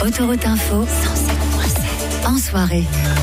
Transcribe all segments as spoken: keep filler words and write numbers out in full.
Autoroute Info, cent sept virgule sept. En soirée.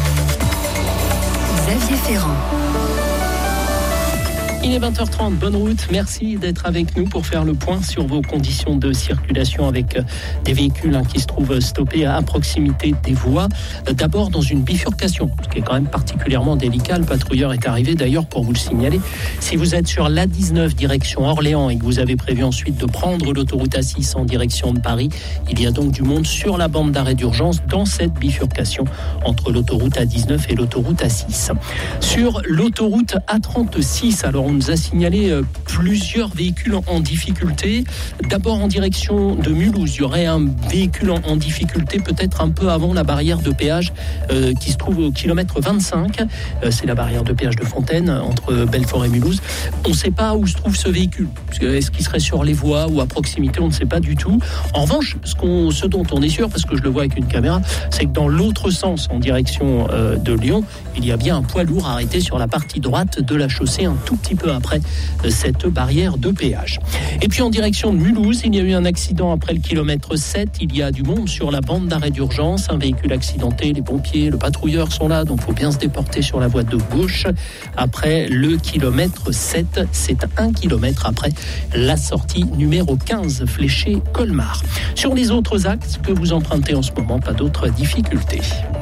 Xavier Ferrand. Il est vingt heures trente, bonne route. Merci d'être avec nous pour faire le point sur vos conditions de circulation avec des véhicules hein, qui se trouvent stoppés à proximité des voies. D'abord dans une bifurcation, ce qui est quand même particulièrement délicat. Le patrouilleur est arrivé d'ailleurs pour vous le signaler. Si vous êtes sur l'A dix-neuf direction Orléans et que vous avez prévu ensuite de prendre l'autoroute A six en direction de Paris, il y a donc du monde sur la bande d'arrêt d'urgence dans cette bifurcation entre l'autoroute A dix-neuf et l'autoroute A six. Sur l'autoroute A trente-six, alors on nous a signalé euh, plusieurs véhicules en, en difficulté. D'abord en direction de Mulhouse, il y aurait un véhicule en, en difficulté peut-être un peu avant la barrière de péage euh, qui se trouve au kilomètre vingt-cinq. Euh, c'est la barrière de péage de Fontaine entre Belfort et Mulhouse. On ne sait pas où se trouve ce véhicule. Est-ce qu'il serait sur les voies ou à proximité? On ne sait pas du tout. En revanche, ce, qu'on, ce dont on est sûr, parce que je le vois avec une caméra, c'est que dans l'autre sens, en direction euh, de Lyon, il y a bien un poids lourd arrêté sur la partie droite de la chaussée, un tout petit peu après cette barrière de péage. Et puis en direction de Mulhouse, il y a eu un accident après le kilomètre sept. Il y a du monde sur la bande d'arrêt d'urgence, un véhicule accidenté, les pompiers, le patrouilleur sont là, donc il faut bien se déporter sur la voie de gauche. Après le kilomètre sept, c'est un kilomètre après la sortie numéro quinze, fléchée Colmar. Sur les autres axes que vous empruntez en ce moment, pas d'autres difficultés.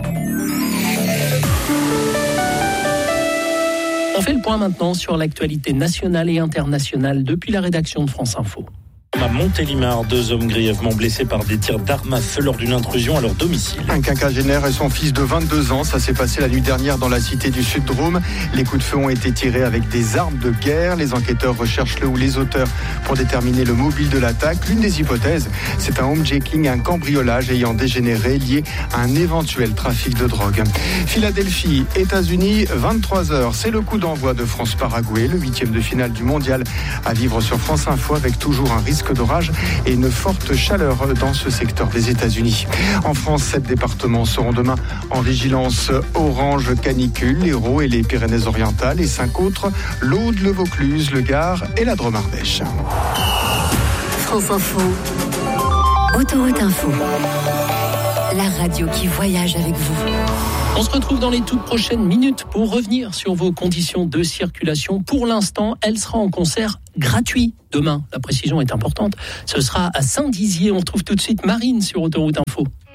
On fait le point maintenant sur l'actualité nationale et internationale depuis la rédaction de France Info. À Montélimar, deux hommes grièvement blessés par des tirs d'armes à feu lors d'une intrusion à leur domicile. Un quinquagénaire et son fils de vingt-deux ans, ça s'est passé la nuit dernière dans la cité du Sud-Drôme. Les coups de feu ont été tirés avec des armes de guerre. Les enquêteurs recherchent le ou les auteurs pour déterminer le mobile de l'attaque. L'une des hypothèses, c'est un homejacking, un cambriolage ayant dégénéré lié à un éventuel trafic de drogue. Philadelphie, États-Unis, vingt-trois heures. C'est le coup d'envoi de France-Paraguay, le huitième de finale du mondial à vivre sur France Info avec toujours un risque d'orage et une forte chaleur dans ce secteur des États-Unis. En France, sept départements seront demain en vigilance orange canicule, l'Hérault et les Pyrénées-Orientales, et cinq autres, l'Aude, le Vaucluse, le Gard et la Drôme-Ardèche. France Info, Autoroute Info, la radio qui voyage avec vous. On se retrouve dans les toutes prochaines minutes pour revenir sur vos conditions de circulation. Pour l'instant, elle sera en concert gratuit demain. La précision est importante. Ce sera à Saint-Dizier. On retrouve tout de suite Marine sur Autoroute Info.